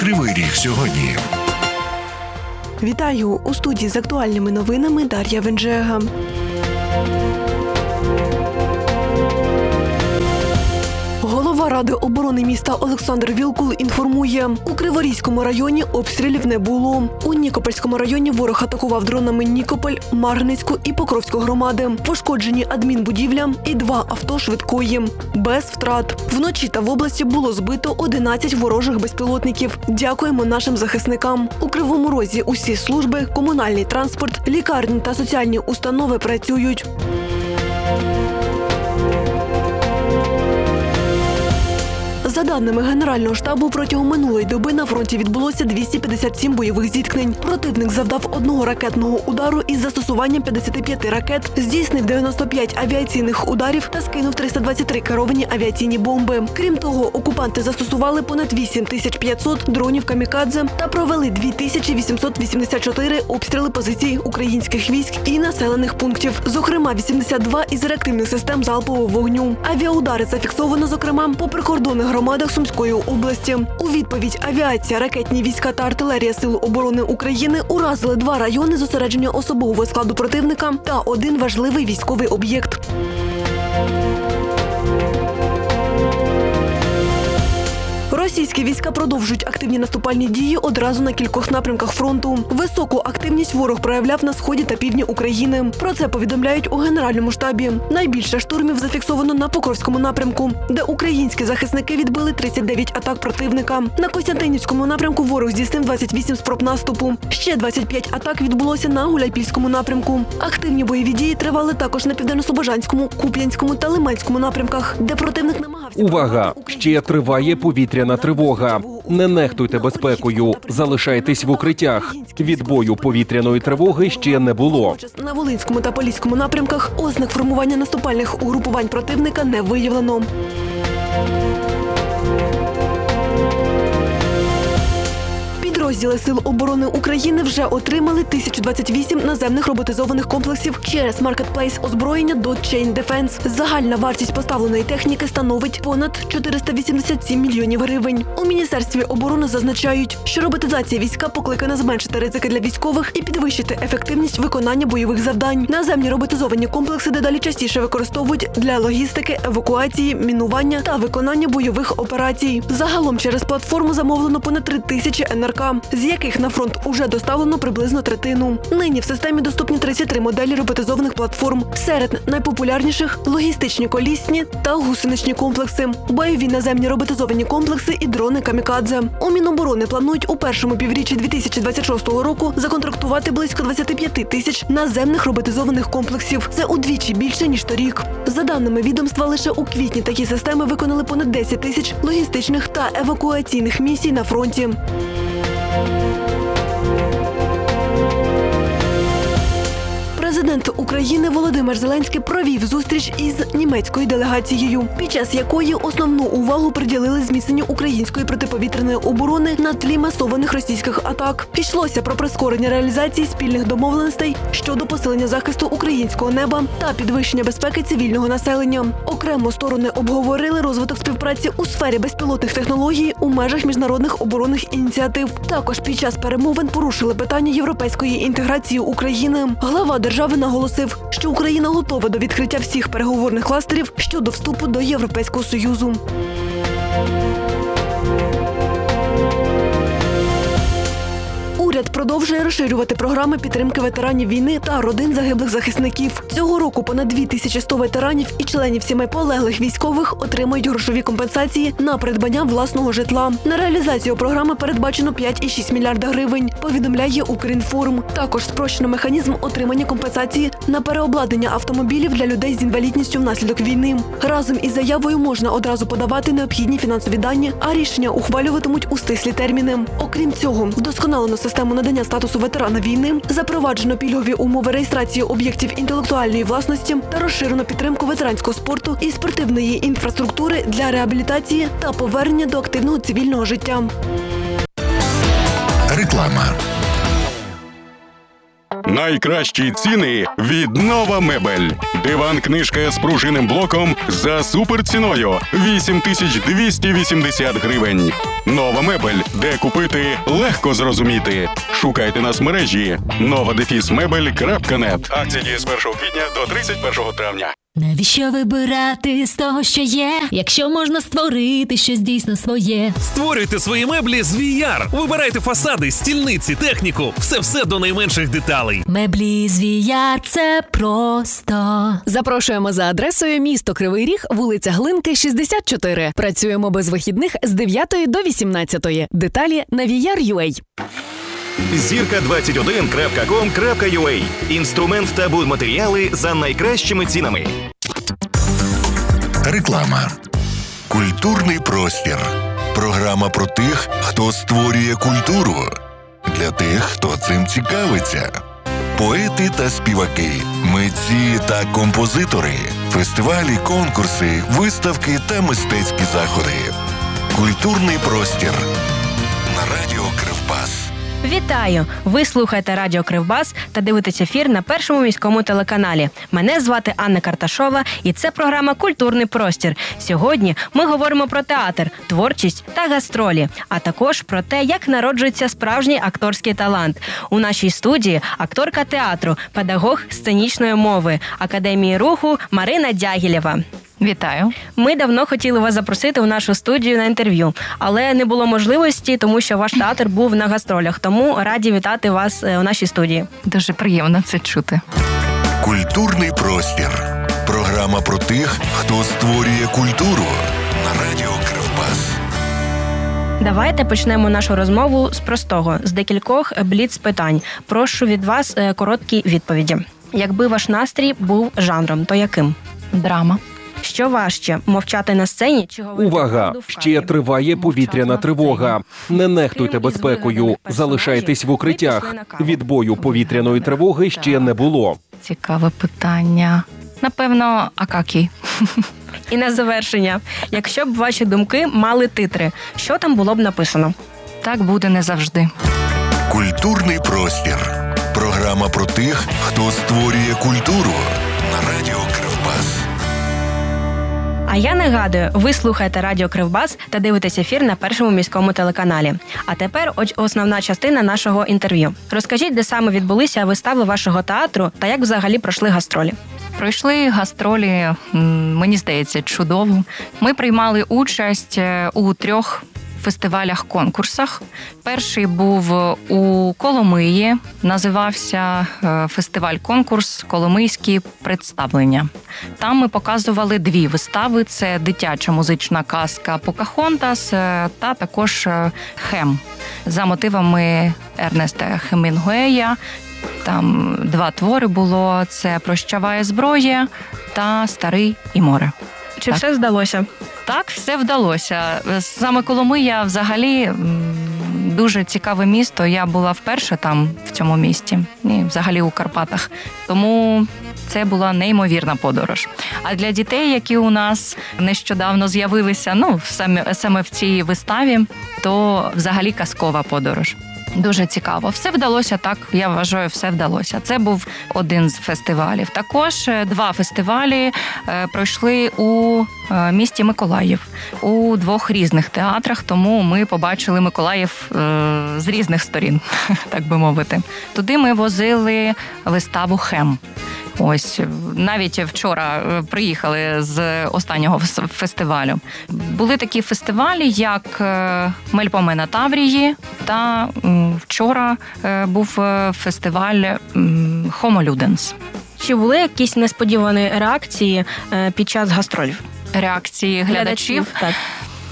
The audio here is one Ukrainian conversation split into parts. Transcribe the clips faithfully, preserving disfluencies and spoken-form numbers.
Кривий Ріг сьогодні. Вітаю! У студії з актуальними новинами Дар'я Венжега. Голова Ради оборони міста Олександр Вілкул інформує, у Криворізькому районі обстрілів не було. У Нікопольському районі ворог атакував дронами Нікополь, Марганецьку і Покровську громади. Пошкоджені адмінбудівля і два авто швидкої. Без втрат. Вночі та в області було збито одинадцять ворожих безпілотників. Дякуємо нашим захисникам. У Кривому Розі усі служби, комунальний транспорт, лікарні та соціальні установи працюють. За даними Генерального штабу, протягом минулої доби на фронті відбулося двісті п'ятдесят сім бойових зіткнень. Противник завдав одного ракетного удару із застосуванням п'ятдесят п'ять ракет, здійснив дев'яносто п'ять авіаційних ударів та скинув триста двадцять три керовані авіаційні бомби. Крім того, окупанти застосували понад вісім тисяч п'ятсот дронів камікадзе та провели дві тисячі вісімсот вісімдесят чотири обстріли позицій українських військ і населених пунктів. Зокрема, вісімдесят два із реактивних систем залпового вогню. Авіаудари зафіксовано, зокрема, по прикордонних громадах Сумської області. У відповідь авіація, ракетні війська та артилерія Сил оборони України уразили два райони зосередження особового складу противника та один важливий військовий об'єкт. Російські війська продовжують активні наступальні дії одразу на кількох напрямках фронту. Високу активність ворог проявляв на сході та півдні України. Про це повідомляють у Генеральному штабі. Найбільше штурмів зафіксовано на Покровському напрямку, де українські захисники відбили тридцять дев'ять атак противника. На Костянтинівському напрямку ворог здійснив двадцять вісім спроб наступу. Ще двадцять п'ять атак відбулося на Гуляйпільському напрямку. Активні бойові дії тривали також на Південно-Слобожанському, Куп'янському та Лиманському напрямках, де противник намагався... Увага! Ще триває повітряна тривога. Не нехтуйте безпекою. Залишайтесь в укриттях. Відбою повітряної тривоги ще не було. На Волинському та Поліському напрямках ознак формування наступальних угрупувань противника не виявлено. Підрозділи Сил оборони України вже отримали тисячу двадцять вісім наземних роботизованих комплексів через маркетплейс озброєння Dot Chain Defense. Загальна вартість поставленої техніки становить понад чотириста вісімдесят сім мільйонів гривень. У Міністерстві оборони зазначають, що роботизація війська покликана зменшити ризики для військових і підвищити ефективність виконання бойових завдань. Наземні роботизовані комплекси дедалі частіше використовують для логістики, евакуації, мінування та виконання бойових операцій. Загалом через платформу замовлено понад три тисячі ен ер ка, з яких на фронт уже доставлено приблизно третину. Нині в системі доступні тридцять три моделі роботизованих платформ. Серед найпопулярніших – логістичні колісні та гусеничні комплекси, бойові наземні роботизовані комплекси і дрони камікадзе. У Міноборони планують у першому півріччі дві тисячі двадцять шостого року законтрактувати близько двадцять п'ять тисяч наземних роботизованих комплексів. Це удвічі більше, ніж торік. За даними відомства, лише у квітні такі системи виконали понад десять тисяч логістичних та евакуаційних місій на фронті. Президент України Володимир Зеленський провів зустріч із німецькою делегацією, під час якої основну увагу приділили зміцненню української протиповітряної оборони на тлі масованих російських атак. Йшлося про прискорення реалізації спільних домовленостей щодо посилення захисту українського неба та підвищення безпеки цивільного населення. Окремо сторони обговорили розвиток співпраці у сфері безпілотних технологій у межах міжнародних оборонних ініціатив. Також під час перемовин порушили питання європейської інтеграції України. Глава держави наголосив, що Україна готова до відкриття всіх переговорних кластерів щодо вступу до Європейського Союзу. Уряд продовжує розширювати програми підтримки ветеранів війни та родин загиблих захисників. Цього року понад дві тисячі сто ветеранів і членів сімей полеглих військових отримають грошові компенсації на придбання власного житла. На реалізацію програми передбачено п'ять цілих шість мільярда гривень, повідомляє Укрінформ. Також спрощено механізм отримання компенсації на переобладнання автомобілів для людей з інвалідністю внаслідок війни. Разом із заявою можна одразу подавати необхідні фінансові дані, а рішення ухвалюватимуть у стислі терміни. Окрім цього, вдосконалено систему надання статусу ветерана війни, запроваджено пільгові умови реєстрації об'єктів інтелектуальної власності та розширено підтримку ветеранського спорту і спортивної інфраструктури для реабілітації та повернення до активного цивільного життя. Реклама. Найкращі ціни від Нова Мебель. Диван-книжка з пружинним блоком за суперціною вісім тисяч двісті вісімдесят гривень. Нова Мебель, де купити легко зрозуміти. Шукайте нас в мережі нова дефіс мебель крапка нет. Акція діє з першого квітня до тридцять першого травня. Навіщо вибирати з того, що є, якщо можна створити щось дійсно своє? Створюйте свої меблі з ві ар. Вибирайте фасади, стільниці, техніку. Все-все до найменших деталей. Меблі з ві ар – це просто. Запрошуємо за адресою місто Кривий Ріг, вулиця Глинки, шістдесят чотири. Працюємо без вихідних з дев'ятої до вісімнадцятої. Деталі на ві ар крапка ю а. зірка двадцять один крапка ком крапка ю а. Інструмент та будматеріали за найкращими цінами. Реклама. Культурний простір. Програма про тих, хто створює культуру. Для тих, хто цим цікавиться. Поети та співаки, митці та композитори, фестивалі, конкурси, виставки та мистецькі заходи. Культурний простір. На радіо Кривбас. Вітаю! Ви слухаєте Радіо Кривбас та дивитесь ефір на Першому міському телеканалі. Мене звати Анна Карташова і це програма «Культурний простір». Сьогодні ми говоримо про театр, творчість та гастролі, а також про те, як народжується справжній акторський талант. У нашій студії акторка театру, педагог сценічної мови, Академії руху Марина Дягілєва. Вітаю. Ми давно хотіли вас запросити у нашу студію на інтерв'ю, але не було можливості, тому що ваш театр був на гастролях. Тому раді вітати вас у нашій студії. Дуже приємно це чути. Культурний простір. Програма про тих, хто створює культуру. На радіо Кривбас. Давайте почнемо нашу розмову з простого, з декількох бліц-питань. Прошу від вас короткі відповіді. Якби ваш настрій був жанром, то яким? Драма. Що важче – мовчати на сцені чи говорити Увага! правду в Ще кадрі? триває повітряна тривога. Не нехтуйте безпекою. Залишайтесь в укриттях. Відбою повітряної тривоги ще не було. Цікаве питання. Напевно, Акакій. І на завершення. Якщо б ваші думки мали титри, що там було б написано? Так буде не завжди. Культурний простір. Програма про тих, хто створює культуру. На радіо Кривбас. А я нагадую, ви слухаєте Радіо Кривбас та дивитесь ефір на Першому міському телеканалі. А тепер ось основна частина нашого інтерв'ю. Розкажіть, де саме відбулися вистави вашого театру та як взагалі пройшли гастролі? Пройшли гастролі, мені здається, чудово. Ми приймали участь у трьох фестивалях-конкурсах. Перший був у Коломиї, називався фестиваль-конкурс «Коломийські представлення». Там ми показували дві вистави. Це дитяча музична казка «Покахонтас» та також «Хем» за мотивами Ернеста Хемінгуея. Там два твори було – це «Прощаває зброя» та «Старий і море». Чи так. все здалося? Так, все вдалося. Саме Коломия взагалі дуже цікаве місто. Я була вперше там, в цьому місті, і взагалі у Карпатах. Тому це була неймовірна подорож. А для дітей, які у нас нещодавно з'явилися, ну, саме, саме в цій виставі, то взагалі казкова подорож. Дуже цікаво. Все вдалося так, я вважаю, все вдалося. Це був один з фестивалів. Також два фестивалі пройшли у місті Миколаїв, у двох різних театрах, тому ми побачили Миколаїв з різних сторін, так би мовити. Туди ми возили виставу «Хем». Ось, навіть вчора приїхали з останнього фестивалю. Були такі фестивалі, як «Мельпоме на Таврії», та вчора був фестиваль «Homo Ludens». Чи були якісь несподівані реакції під час гастролів? Реакції глядачів? глядачів так.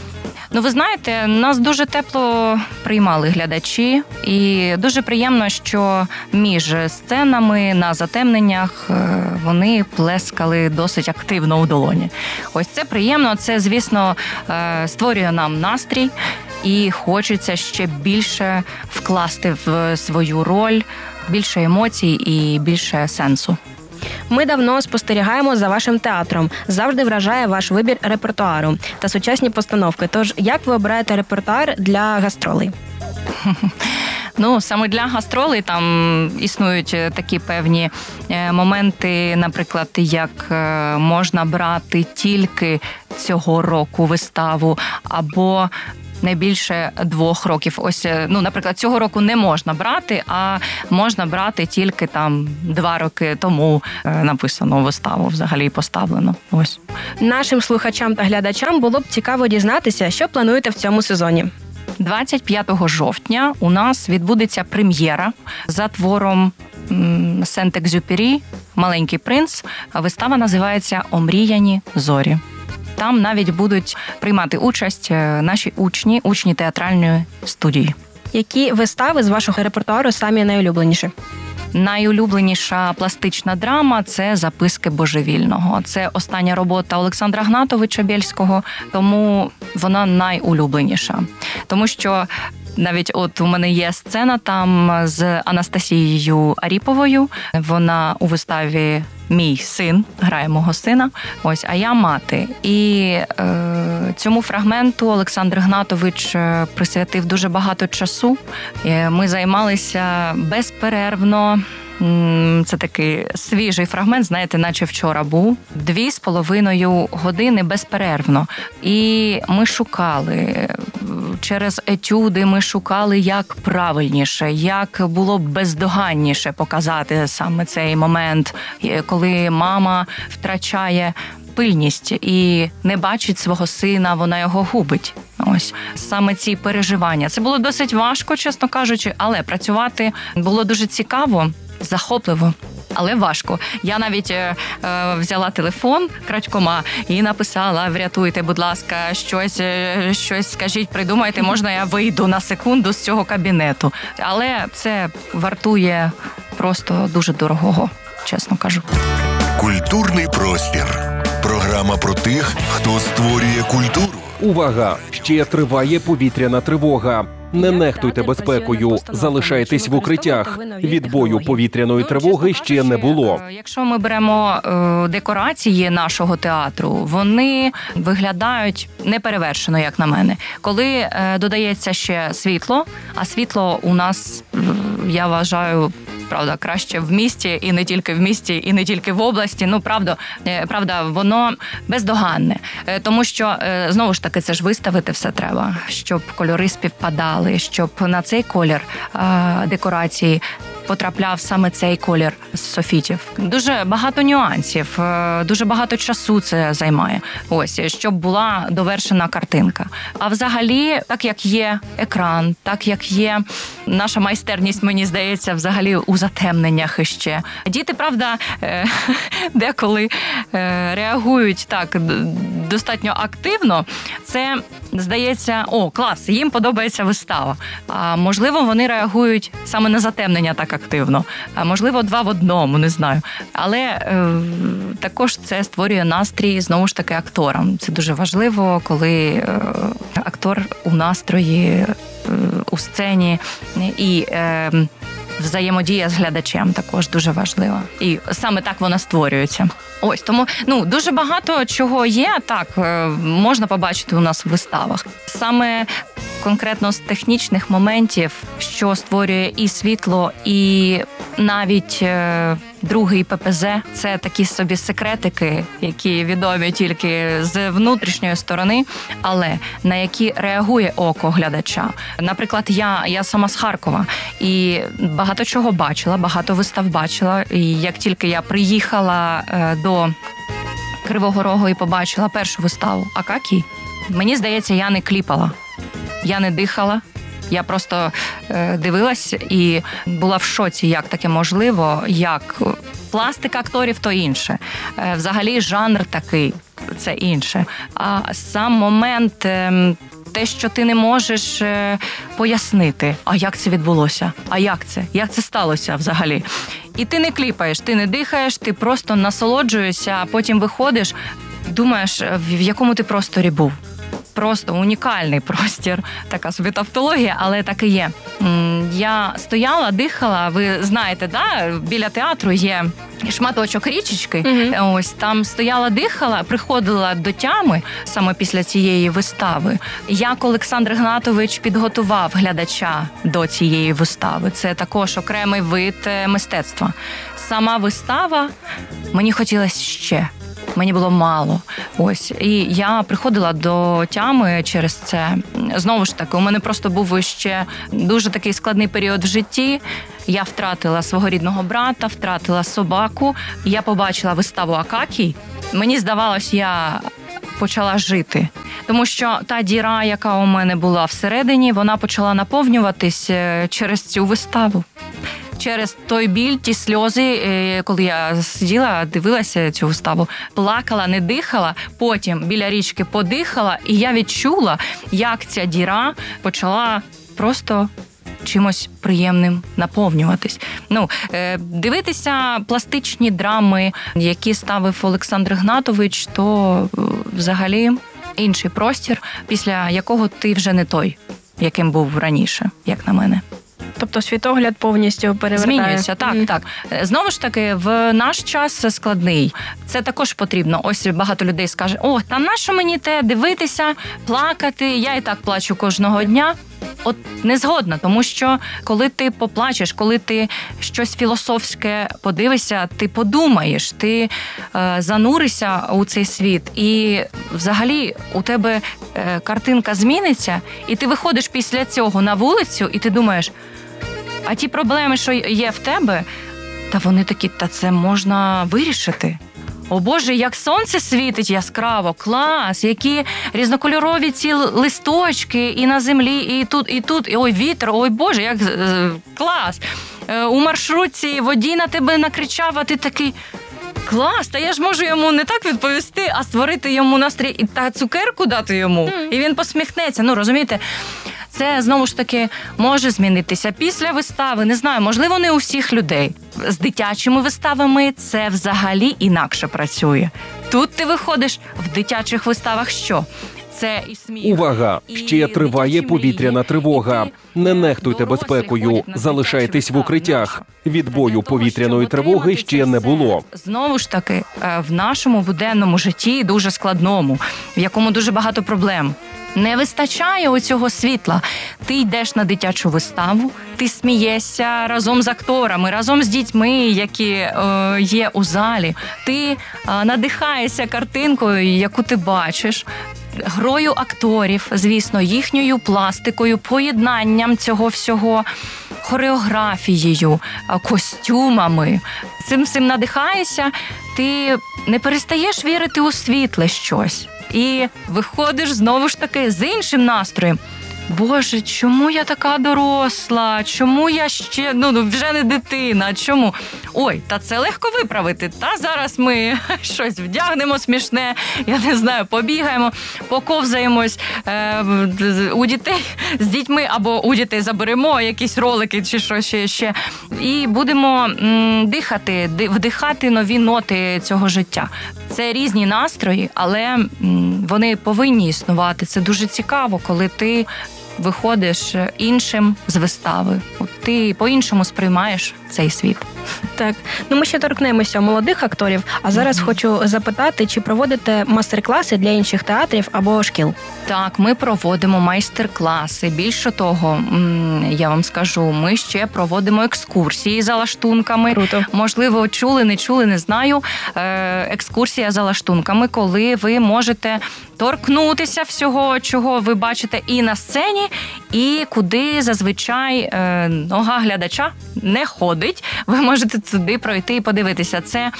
Ну, ви знаєте, нас дуже тепло приймали глядачі, і дуже приємно, що між сценами на затемненнях вони плескали досить активно у долоні. Ось це приємно, це, звісно, створює нам настрій, і хочеться ще більше вкласти в свою роль, більше емоцій і більше сенсу. Ми давно спостерігаємо за вашим театром. Завжди вражає ваш вибір репертуару та сучасні постановки. Тож, як ви обираєте репертуар для гастролей? Ну, саме для гастролей там існують такі певні моменти, наприклад, як можна брати тільки цього року виставу, або не більше двох років. Ось, ну, наприклад, цього року не можна брати, а можна брати тільки там два роки тому написано виставу, взагалі поставлено. Ось. Нашим слухачам та глядачам було б цікаво дізнатися, що плануєте в цьому сезоні. двадцять п'ятого жовтня у нас відбудеться прем'єра за твором Сент-Екзюпері «Маленький принц». Вистава називається «Омріяні зорі». Там навіть будуть приймати участь наші учні, учні театральної студії. Які вистави з вашого репертуару самі найулюбленіші? Найулюбленіша пластична драма – це «Записки божевільного». Це остання робота Олександра Гнатовича Бєльського, тому вона найулюбленіша. Тому що навіть от у мене є сцена там з Анастасією Аріповою. Вона у виставі «Мій син», грає мого сина, ось, а я мати. І е, цьому фрагменту Олександр Гнатович присвятив дуже багато часу. Ми займалися безперервно. Це такий свіжий фрагмент, знаєте, наче вчора був. Дві з половиною години безперервно. І ми шукали, через етюди ми шукали, як правильніше, як було б бездоганніше показати саме цей момент, коли мама втрачає пильність і не бачить свого сина, вона його губить. Ось саме ці переживання. Це було досить важко, чесно кажучи, але працювати було дуже цікаво, захопливо, але важко. Я навіть е, взяла телефон крадькома і написала: врятуйте, будь ласка, щось, щось скажіть, придумайте, можна я вийду на секунду з цього кабінету. Але це вартує просто дуже дорогого, чесно кажу. Культурний простір. Програма про тих, хто створює культуру. Увага! Ще триває повітряна тривога. Не нехтуйте безпекою, залишайтесь в укриттях. Відбою повітряної тривоги ще не було. Якщо ми беремо е, декорації нашого театру, вони виглядають неперевершено, як на мене. Коли е, додається ще світло, а світло у нас, е, я вважаю, правда, краще в місті, і не тільки в місті, і не тільки в області. Ну, правда, правда, воно бездоганне. Тому що, знову ж таки, це ж виставити все треба, щоб кольори співпадали, щоб на цей колір декорації потрапляв саме цей колір з софітів. Дуже багато нюансів, дуже багато часу це займає. Ось, щоб була довершена картинка. А взагалі, так як є екран, так як є наша майстерність, мені здається, взагалі у затемненнях іще. Діти, правда, деколи реагують так достатньо активно. Це, здається, о, клас, їм подобається вистава. А можливо, вони реагують саме на затемнення так активно. А можливо, два в одному, не знаю. Але е, також це створює настрій, знову ж таки, акторам. Це дуже важливо, коли е, актор у настрої, е, у сцені і е, взаємодія з глядачем також дуже важлива. І саме так вона створюється. Ось, тому, ну, дуже багато чого є, так, можна побачити у нас в виставах. Саме конкретно з технічних моментів, що створює і світло, і навіть е, другий ППЗ, це такі собі секретики, які відомі тільки з внутрішньої сторони, але на які реагує око глядача. Наприклад, я, я сама з Харкова, і багато чого бачила, багато вистав бачила, і як тільки я приїхала е, до Кривого Рогу і побачила першу виставу «Акакій», мені здається, я не кліпала. Я не дихала, я просто е, дивилась і була в шоці, як таке можливо, як пластика акторів – то інше. Е, взагалі жанр такий – це інше. А сам момент, е, те, що ти не можеш е, пояснити, а як це відбулося, а як це, як це сталося взагалі. І ти не кліпаєш, ти не дихаєш, ти просто насолоджуєшся, а потім виходиш, думаєш, в якому ти просторі був. Просто унікальний простір, така собі тавтологія, але так і є. Я стояла, дихала, ви знаєте, да? Біля театру є шматочок річечки. Мгм. Ось там стояла, дихала, приходила до тями саме після цієї вистави. Як Олександр Гнатович підготував глядача до цієї вистави. Це також окремий вид е, мистецтва. Сама вистава, мені хотілося ще. Мені було мало. Ось. І я приходила до тями через це. Знову ж таки, у мене просто був ще дуже такий складний період в житті. Я втратила свого рідного брата, втратила собаку. Я побачила виставу «Акакій». Мені здавалось, я почала жити. Тому що та діра, яка у мене була всередині, вона почала наповнюватись через цю виставу. Через той біль, ті сльози, коли я сиділа, дивилася цю виставу, плакала, не дихала, потім біля річки подихала, і я відчула, як ця діра почала просто чимось приємним наповнюватись. Ну, дивитися пластичні драми, які ставив Олександр Гнатович, то взагалі інший простір, після якого ти вже не той, яким був раніше, як на мене. Тобто світогляд повністю перевертає. Змінюється, так, Мгм. так. Знову ж таки, в наш час складний. Це також потрібно. Ось багато людей скаже, о, та нащо мені те дивитися, плакати, я і так плачу кожного дня. От не згодна, тому що коли ти поплачеш, коли ти щось філософське подивишся, ти подумаєш, ти е, зануришся у цей світ, і взагалі у тебе е, картинка зміниться, і ти виходиш після цього на вулицю, і ти думаєш, а ті проблеми, що є в тебе, та вони такі, та це можна вирішити. О Боже, як сонце світить яскраво, клас, які різнокольорові ці листочки і на землі, і тут, і тут, і ой, вітер, ой Боже, як е, клас. Е, у маршрутці водій на тебе накричав, а ти такий, клас, та я ж можу йому не так відповісти, а створити йому настрій і та цукерку дати йому, mm. і він посміхнеться. Ну, розумієте, це, знову ж таки, може змінитися після вистави. Не знаю, можливо, не у всіх людей. З дитячими виставами це взагалі інакше працює. Тут ти виходиш в дитячих виставах що? Це і сміх. Увага! Ще триває повітряна тривога. Не нехтуйте безпекою. Залишайтесь в укриттях. Відбою повітряної тривоги ще не було. Знову ж таки, в нашому буденному житті, дуже складному, в якому дуже багато проблем, не вистачає оцього світла. Ти йдеш на дитячу виставу, ти смієшся разом з акторами, разом з дітьми, які е, є у залі. Ти е, надихаєшся картинкою, яку ти бачиш, грою акторів, звісно, їхньою пластикою, поєднанням цього всього, хореографією, костюмами. Цим всім надихаєшся, ти не перестаєш вірити у світле щось. І виходиш знову ж таки з іншим настроєм. Боже, чому я така доросла? Чому я ще, ну, вже не дитина? Чому? Ой, та це легко виправити. Та зараз ми щось вдягнемо смішне, я не знаю, побігаємо, поковзаємось е, у дітей з дітьми, або у дітей заберемо якісь ролики чи що ще, ще. І будемо м, дихати, вдихати нові ноти цього життя. Це різні настрої, але м, вони повинні існувати. Це дуже цікаво, коли ти виходиш іншим з вистави. Ти по-іншому сприймаєш цей світ. Так. Ну, ми ще торкнемося молодих акторів, а зараз mm-hmm. хочу запитати, чи проводите майстер-класи для інших театрів або шкіл? Так, ми проводимо майстер-класи. Більше того, я вам скажу, ми ще проводимо екскурсії за лаштунками. Круто. Можливо, чули, не чули, не знаю. Екскурсія за лаштунками, коли ви можете торкнутися всього, чого ви бачите і на сцені, і куди зазвичай нога глядача не ходить. Ви можете туди пройти і подивитися. Це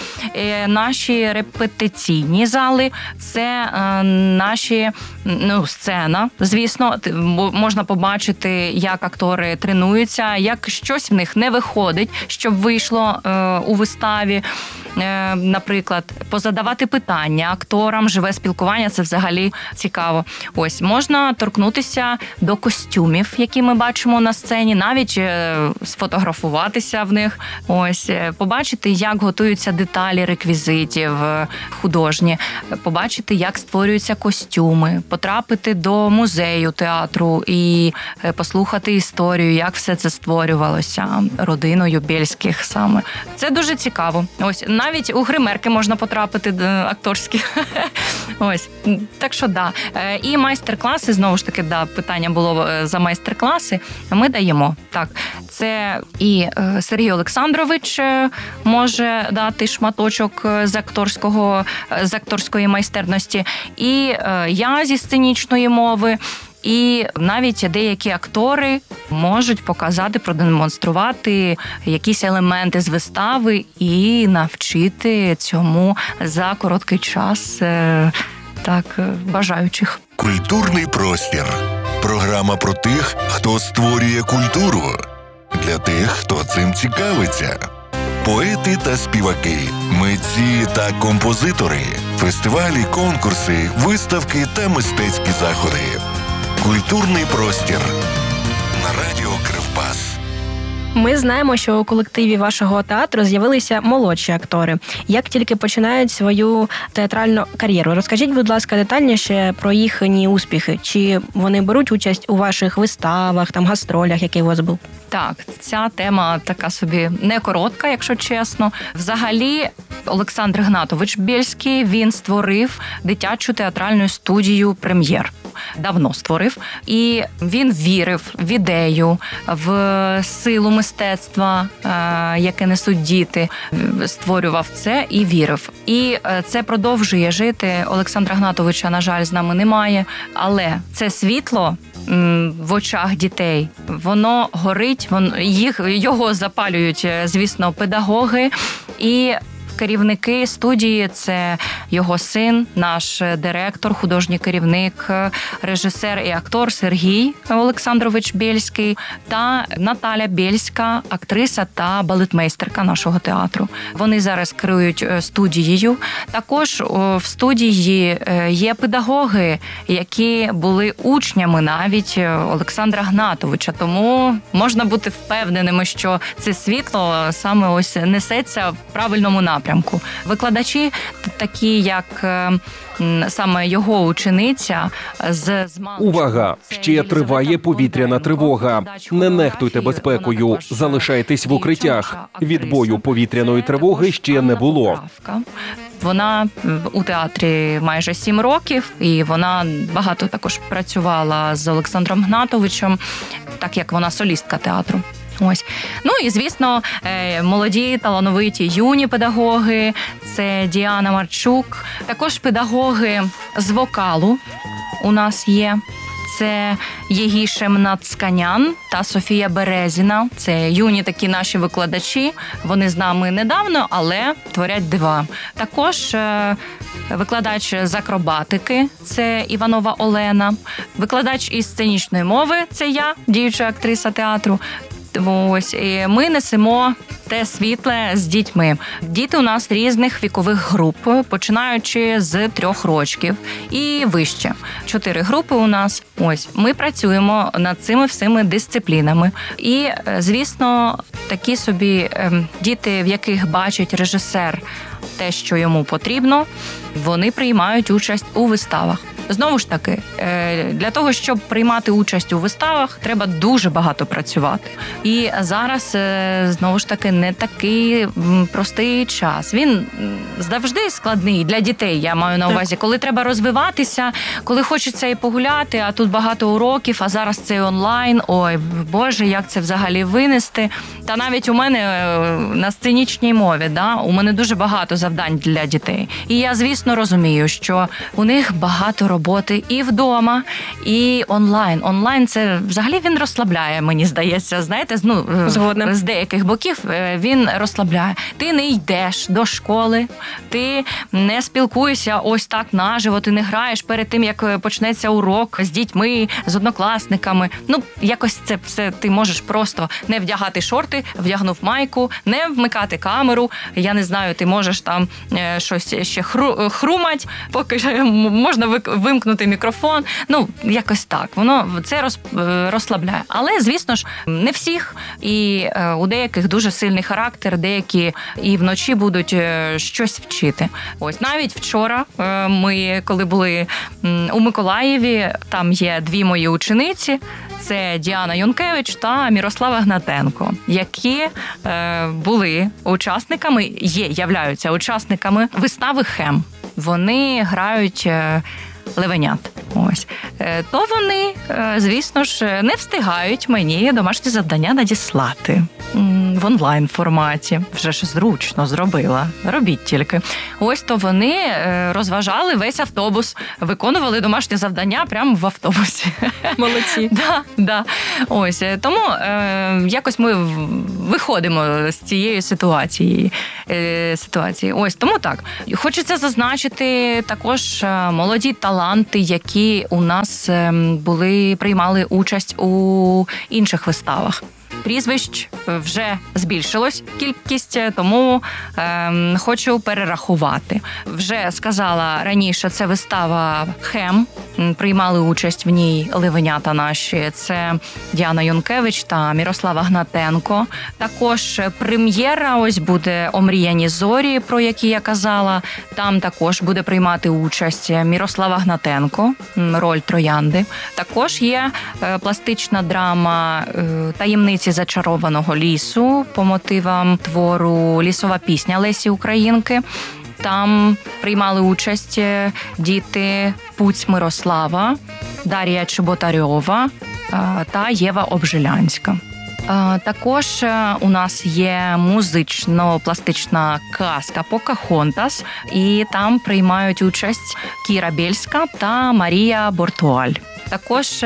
наші репетиційні зали, це наші, ну, сцена, звісно. Можна побачити, як актори тренуються, як щось в них не виходить, щоб вийшло у виставі. е, наприклад, позадавати питання акторам, живе спілкування, це взагалі цікаво. Ось, можна торкнутися до костюмів, які ми бачимо на сцені, навіть е, сфотографуватися в них, ось, е, побачити, як готуються деталі реквізитів е, художні, побачити, як створюються костюми, потрапити до музею театру і е, послухати історію, як все це створювалося родиною Бєльських саме. Це дуже цікаво. Ось, навіть у гримерки можна потрапити акторські. Ось, так що да. І майстер-класи, знову ж таки, да, питання було за майстер-класи, ми даємо. Так, це і Сергій Олександрович може дати шматочок з акторського, з акторської майстерності, і я зі сценічної мови. І навіть деякі актори можуть показати, продемонструвати якісь елементи з вистави і навчити цьому за короткий час так бажаючих. Культурний простір. Програма про тих, хто створює культуру. Для тих, хто цим цікавиться. Поети та співаки, митці та композитори, фестивалі, конкурси, виставки та мистецькі заходи. Культурний простір на радіо Кривбас. Ми знаємо, що у колективі вашого театру з'явилися молодші актори, як тільки починають свою театральну кар'єру. Розкажіть, будь ласка, детальніше про їхні успіхи. Чи вони беруть участь у ваших виставах, там гастролях, які у вас був? Так, ця тема така собі не коротка, якщо чесно. Взагалі, Олександр Гнатович Бєльський, він створив дитячу театральну студію «Прем'єр». Давно створив. І він вірив в ідею, в силу мистецтва, яке несуть діти. Створював це і вірив. І це продовжує жити. Олександра Гнатовича, на жаль, з нами немає. Але це світло в очах дітей, воно горить, воно, їх, його запалюють, звісно, педагоги і керівники студії. Це його син, наш директор, художній керівник, режисер і актор Сергій Олександрович Бєльський та Наталя Бєльська, актриса та балетмейстерка нашого театру. Вони зараз керують студією. Також в студії є педагоги, які були учнями навіть Олександра Гнатовича. Тому можна бути впевненими, що це світло саме ось несеться в правильному напрямку. Викладачі, такі як саме його учениця з Увага! Ще триває повітряна тривога. Не нехтуйте безпекою, залишайтесь в укриттях. Відбою повітряної тривоги ще не було. Вона у театрі майже сім років, і вона багато також працювала з Олександром Гнатовичем, так як вона солістка театру. Ось. Ну і, звісно, молоді, талановиті юні педагоги, це Діана Марчук, також педагоги з вокалу у нас є. Це Єгішем Нацканян та Софія Березіна. Це юні такі наші викладачі. Вони з нами недавно, але творять дива. Також викладач з акробатики – це Іванова Олена. Викладач із сценічної мови – це я, діюча актриса театру. Ось, і ми несемо те світле з дітьми. Діти у нас різних вікових груп, починаючи з трьох років і вище. Чотири групи у нас. Ось, ми працюємо над цими всіми дисциплінами. І, звісно, такі собі діти, в яких бачить режисер те, що йому потрібно, вони приймають участь у виставах. Знову ж таки, для того, щоб приймати участь у виставах, треба дуже багато працювати. І зараз, знову ж таки, не такий простий час. Він завжди складний для дітей, я маю на увазі. Коли треба розвиватися, коли хочеться і погуляти, а тут багато уроків, а зараз це онлайн. Ой, Боже, як це взагалі винести. Та навіть у мене на сценічній мові, да, у мене дуже багато завдань для дітей. І я, звісно, розумію, що у них багато роботи. роботи і вдома, і онлайн. Онлайн – це взагалі він розслабляє, мені здається. Знаєте, ну, Згодна. з деяких боків він розслабляє. Ти не йдеш до школи, ти не спілкуєшся ось так наживо, ти не граєш перед тим, як почнеться урок з дітьми, з однокласниками. Ну, якось це все ти можеш просто не вдягати шорти, вдягнув майку, не вмикати камеру. Я не знаю, ти можеш там щось ще хру, хрумать, поки можна вимкнути мікрофон. Ну, якось так. Воно це роз, розслабляє. Але, звісно ж, не всіх. І у деяких дуже сильний характер, деякі і вночі будуть щось вчити. Ось навіть вчора ми, коли були у Миколаєві, там є дві мої учениці. Це Діана Юнкевич та Мірослава Гнатенко, які е, були учасниками, є, являються учасниками вистави «Хем». Вони грають е, левенят. Ось. Е, то вони, е, звісно ж, не встигають мені домашні завдання надіслати в онлайн-форматі. Вже ж зручно зробила. Робіть тільки. Ось то вони розважали весь автобус, виконували домашні завдання прямо в автобусі. Молодці. Да, да. Ось. Тому е, якось ми виходимо з цієї ситуації. Е, ситуації. Ось. Тому так. Хочеться зазначити також молоді таланти, які у нас були, приймали участь у інших виставах. Прізвищ вже збільшилось кількість, тому е, хочу перерахувати. Вже сказала раніше, це вистава «Хем». Приймали участь в ній левенята наші. Це Діана Юнкевич та Мірослава Гнатенко. Також прем'єра ось буде «Омріяні зорі», про які я казала. Там також буде приймати участь Мірослава Гнатенко, роль Троянди. Також є пластична драма «Таємниці зачарованого лісу» по мотивам твору «Лісова пісня» Лесі Українки. Там приймали участь діти Пуць Мирослава, Дар'я Чеботарьова та Єва Обжилянська. Також у нас є музично-пластична казка «Покахонтас», і там приймають участь Кіра Бєльська та Марія Бортуаль. Також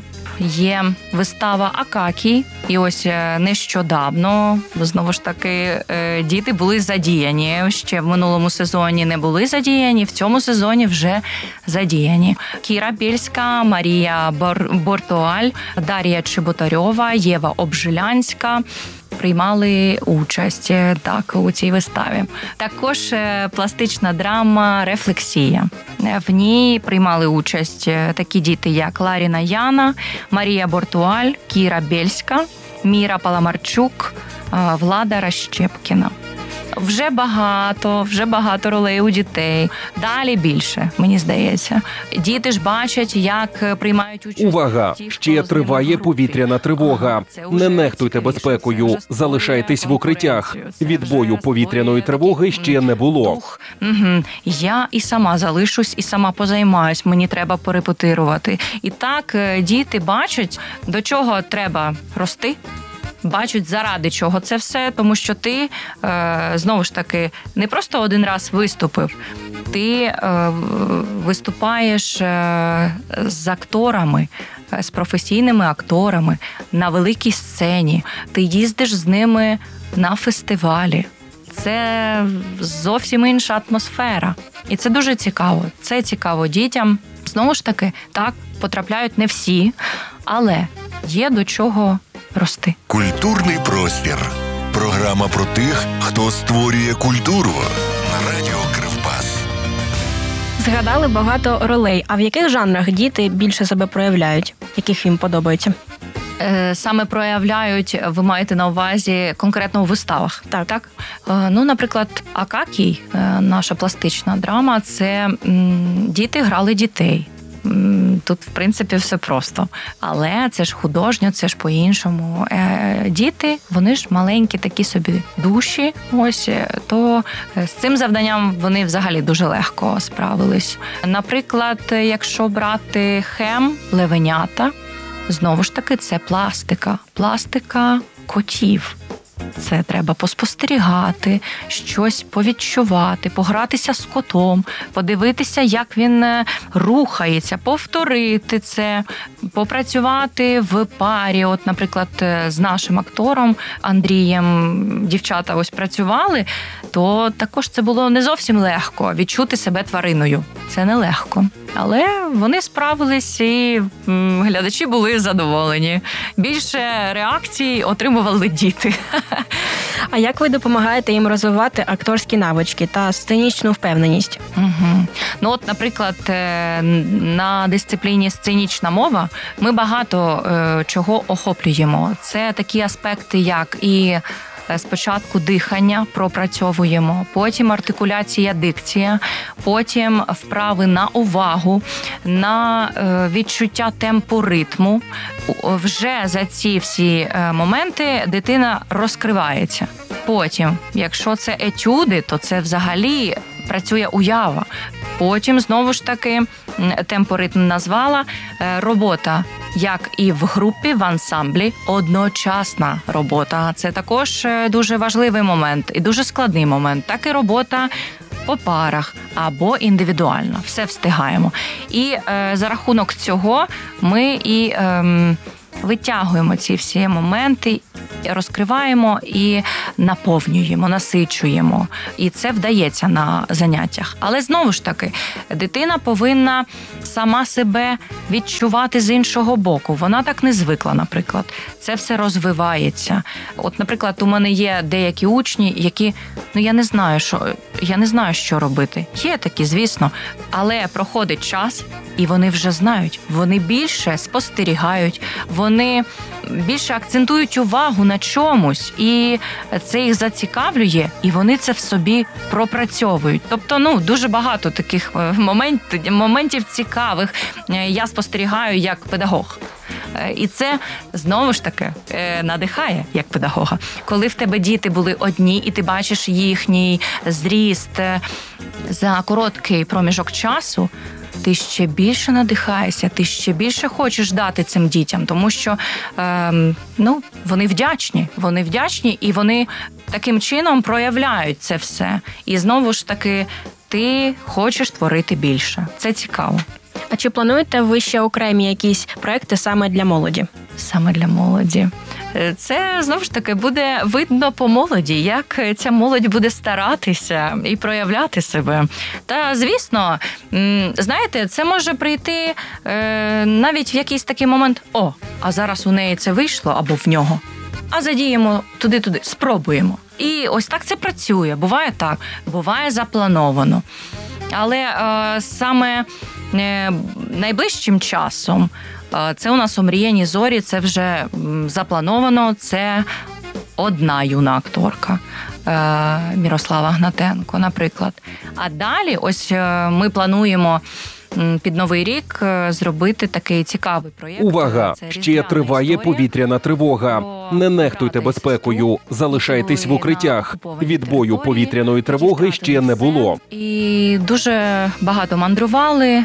є вистава «Акакій», і ось нещодавно, знову ж таки, діти були задіяні. Ще в минулому сезоні не були задіяні, в цьому сезоні вже задіяні. Кіра Бєльська, Марія Бор... Бортуаль, Дар'я Чеботарьова, Єва Обжилянська приймали участь так у цій виставі. Також пластична драма «Рефлексія». В ній приймали участь такі діти, як Ларіна Яна, Марія Бортуаль, Кіра Бєльська, Міра Паламарчук, Влада Ращепкіна. Вже багато, вже багато ролей у дітей. Далі більше, мені здається. Діти ж бачать, як приймають участь. Увага! Ще триває повітряна тривога. Не нехтуйте безпекою. Залишайтесь в укриттях. Відбою повітряної тривоги ще не було. Угу. Я і сама залишусь, і сама позаймаюсь. Мені треба порепетирувати. І так діти бачать, до чого треба рости. Бачать, заради чого це все, тому що ти, е, знову ж таки, не просто один раз виступив, ти е, виступаєш е, з акторами, з професійними акторами на великій сцені, ти їздиш з ними на фестивалі. Це зовсім інша атмосфера. І це дуже цікаво. Це цікаво дітям. Знову ж таки, так, потрапляють не всі, але є до чого рости. Культурний простір. Програма про тих, хто створює культуру. На радіо Кривбас. Згадали багато ролей. А в яких жанрах діти більше себе проявляють? Яких їм подобається? Саме проявляють, ви маєте на увазі конкретно у виставах? Так. так? Ну, наприклад, «Акакій», наша пластична драма, це діти грали дітей. Тут, в принципі, все просто. Але це ж художньо, це ж по-іншому. Діти, вони ж маленькі такі собі душі, ось, то з цим завданням вони взагалі дуже легко справились. Наприклад, якщо брати «Хем», «Левенята», знову ж таки, це пластика. Пластика котів. Це треба поспостерігати, щось повідчувати, погратися з котом, подивитися, як він рухається, повторити це, попрацювати в парі. От, наприклад, з нашим актором Андрієм дівчата ось працювали, то також це було не зовсім легко відчути себе твариною. Це нелегко. Але вони справились, і глядачі були задоволені. Більше реакцій отримували діти. А як ви допомагаєте їм розвивати акторські навички та сценічну впевненість? Угу. Ну от, наприклад, на дисципліні сценічна мова ми багато чого охоплюємо. Це такі аспекти, як і спочатку дихання пропрацьовуємо, потім артикуляція, дикція, потім вправи на увагу, на відчуття темпу ритму. Вже за ці всі моменти дитина розкривається. Потім, якщо це етюди, то це взагалі працює уява. Потім, знову ж таки, темпоритм назвала, робота, як і в групі, в ансамблі, одночасна робота. Це також дуже важливий момент і дуже складний момент. Так і робота по парах або індивідуально. Все встигаємо. І е, за рахунок цього ми і е, витягуємо ці всі моменти, розкриваємо і наповнюємо, насичуємо. І це вдається на заняттях. Але знову ж таки, дитина повинна сама себе відчувати з іншого боку. Вона так не звикла, наприклад. Це все розвивається. От, наприклад, у мене є деякі учні, які, ну, я не знаю, що, я не знаю, що робити. Є такі, звісно, але проходить час, і вони вже знають. Вони більше спостерігають, вони більше акцентують увагу на чомусь, і це їх зацікавлює, і вони це в собі пропрацьовують. Тобто, ну, дуже багато таких моментів, моментів цікавих я спостерігаю як педагог. І це, знову ж таки, надихає як педагога. Коли в тебе діти були одні, і ти бачиш їхній зріст за короткий проміжок часу, ти ще більше надихаєшся, ти ще більше хочеш дати цим дітям, тому що е, ну, вони вдячні, вони вдячні, і вони таким чином проявляють це все. І знову ж таки, ти хочеш творити більше. Це цікаво. А чи плануєте ви ще окремі якісь проекти саме для молоді? Саме для молоді. Це, знову ж таки, буде видно по молоді, як ця молодь буде старатися і проявляти себе. Та, звісно, знаєте, це може прийти навіть в якийсь такий момент: о, а зараз у неї це вийшло, або в нього. А задіємо туди-туди, спробуємо. І ось так це працює. Буває так, буває заплановано. Але е, саме е, найближчим часом е, це у нас «Омріяні зорі», це вже заплановано, це одна юна акторка е, Мірослава Гнатенко, наприклад. А далі ось е, ми плануємо під Новий рік зробити такий цікавий проєкт. Увага! Ще триває повітряна тривога. Не нехтуйте безпекою, залишайтесь в укриттях. Відбою повітряної тривоги ще не було. І дуже багато мандрували,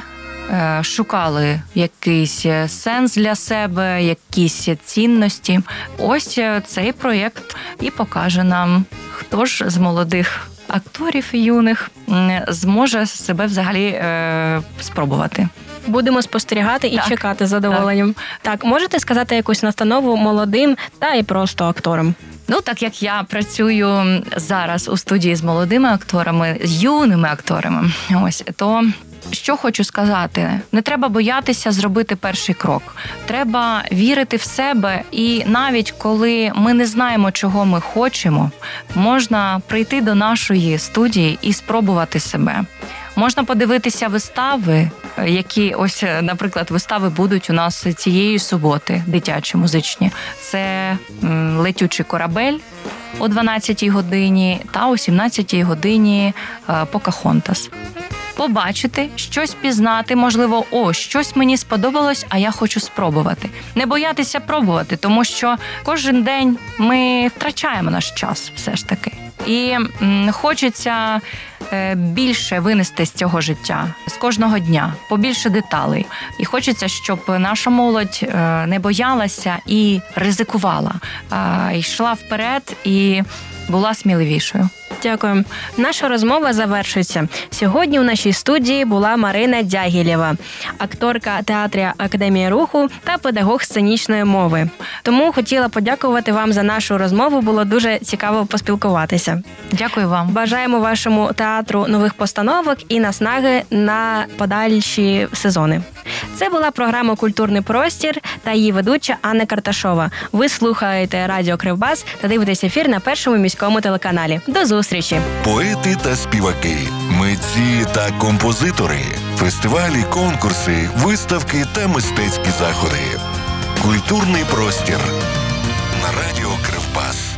шукали якийсь сенс для себе, якісь цінності. Ось цей проєкт і покаже нам, хто ж з молодих акторів юних зможе себе взагалі е, спробувати. Будемо спостерігати і так, чекати з задоволенням. Так. так, можете сказати якусь настанову молодим та і просто акторам? Ну, так як я працюю зараз у студії з молодими акторами, з юними акторами, ось, то що хочу сказати? Не треба боятися зробити перший крок. Треба вірити в себе, і навіть коли ми не знаємо, чого ми хочемо, можна прийти до нашої студії і спробувати себе. Можна подивитися вистави, які, ось, наприклад, вистави будуть у нас цієї суботи, дитячі, музичні. Це «Летючий корабель» о дванадцятій годині та о сімнадцятій годині «Покахонтас». Побачити, щось пізнати, можливо, о, щось мені сподобалось, а я хочу спробувати. Не боятися пробувати, тому що кожен день ми втрачаємо наш час все ж таки. І м, хочеться е, більше винести з цього життя, з кожного дня, побільше деталей. І хочеться, щоб наша молодь е, не боялася і ризикувала, е, йшла вперед і була сміливішою. Дякую. Наша розмова завершується. Сьогодні у нашій студії була Марина Дягілєва, акторка театру Академія руху та педагог сценічної мови. Тому хотіла подякувати вам за нашу розмову. Було дуже цікаво поспілкуватися. Дякую вам. Бажаємо вашому театру нових постановок і наснаги на подальші сезони. Це була програма «Культурний простір» та її ведуча Анна Карташова. Ви слухаєте радіо Кривбас та дивитесь ефір на Першому міському телеканалі. До зустрічі! Поети та співаки, митці та композитори, фестивалі, конкурси, виставки та мистецькі заходи. Культурний простір на радіо Кривбас.